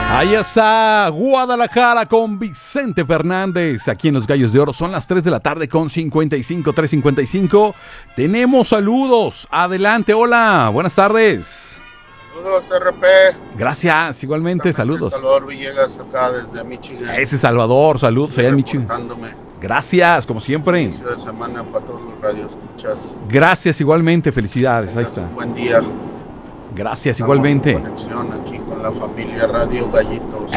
Ahí está Guadalajara con Vicente Fernández. Aquí en Los Gallos de Oro son las 3 de la tarde con 3:55. Tenemos saludos. Adelante, hola. Buenas tardes. Saludos, RP. Gracias, igualmente, saludos. Salvador Villegas acá desde Michigan. Ese Salvador, saludos allá en Michigan. Gracias, como siempre. Inicio de semana para todos los radioescuchas. Gracias, igualmente, felicidades. Ahí está. Buen día. Gracias, Estamos igualmente. en conexión aquí con la familia Radio Gallitos.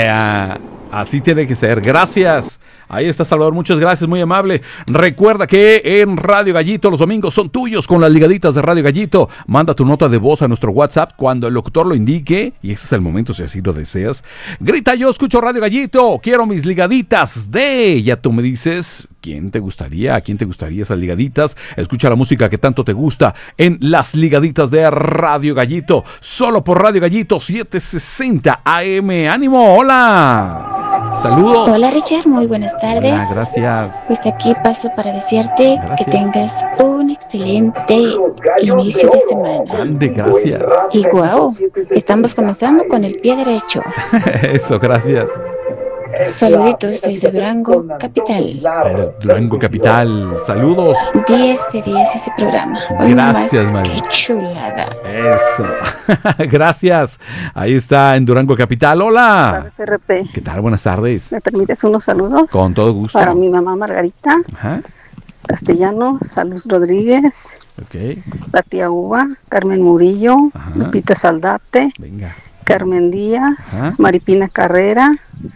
Así tiene que ser. Gracias. Ahí está Salvador, muchas gracias, muy amable. Recuerda que en Radio Gallito los domingos son tuyos con las ligaditas de Radio Gallito. Manda tu nota de voz a nuestro WhatsApp cuando el locutor lo indique, y ese es el momento si así lo deseas. Grita: yo escucho Radio Gallito, quiero mis ligaditas de... Ya tú me dices quién te gustaría, a quién te gustaría esas ligaditas. Escucha la música que tanto te gusta en las ligaditas de Radio Gallito, solo por Radio Gallito 760 AM. ¡Ánimo! ¡Hola! Saludos. Hola Richard, muy buenas tardes. Hola, gracias. Pues aquí paso para decirte Gracias. que tengas un excelente inicio de semana. Grande, gracias. Y guau, estamos comenzando con el pie derecho. Eso, gracias. Saluditos desde Durango, capital. Durango Capital, saludos. 10 de 10 ese programa. Hoy Gracias, más, María. qué chulada. Eso. Gracias. Ahí está en Durango Capital. Hola. RP. ¿Qué tal? Buenas tardes. ¿Me permites unos saludos? Con todo gusto. Para mi mamá Margarita Ajá. Castellano, Salud Rodríguez, Ok. la tía Uva, Carmen Murillo, Ajá. Lupita Saldate, Venga. Carmen Díaz, Ajá. Maripina Carrera,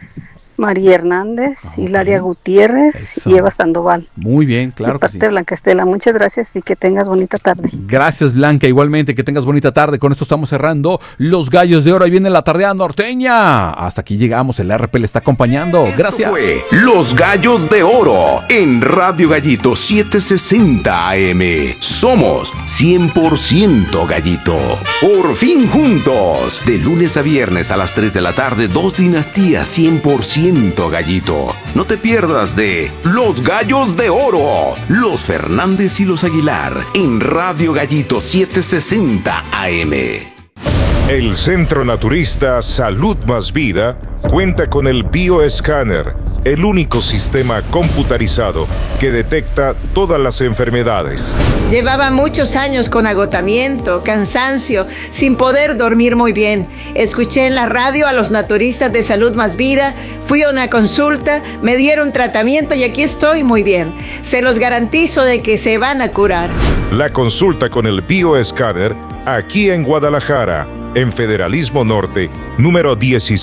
María Hernández, Ok. Hilaria Gutiérrez Eso. y Eva Sandoval. Muy bien, claro De que parte sí. de Blanca Estela, muchas gracias y que tengas bonita tarde. Gracias, Blanca. Igualmente, que tengas bonita tarde. Con esto estamos cerrando Los Gallos de Oro. Ahí viene la tardea norteña. Hasta aquí llegamos. El RP le está acompañando. Gracias. Esto fue Los Gallos de Oro en Radio Gallito 760 AM. Somos 100% Gallito. Por fin juntos. De lunes a viernes a las 3 de la tarde, dos dinastías 100% Gallito. No te pierdas de Los Gallos de Oro. Los Fernández y los Aguilar en Radio Gallito 760 AM. El Centro Naturista Salud Más Vida cuenta con el Bioescáner, el único sistema computarizado que detecta todas las enfermedades. Llevaba muchos años con agotamiento, cansancio, sin poder dormir muy bien. Escuché en la radio a los naturistas de Salud Más Vida, fui a una consulta, me dieron tratamiento y aquí estoy muy bien. Se los garantizo de que se van a curar. La consulta con el Bioescáner aquí en Guadalajara, en Federalismo Norte, número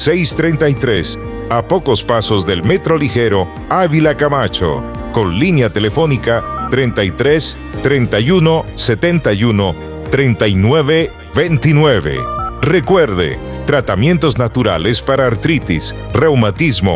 1633, a pocos pasos del Metro Ligero Ávila Camacho, con línea telefónica 33 31 71 39 29. Recuerde, tratamientos naturales para artritis, reumatismo,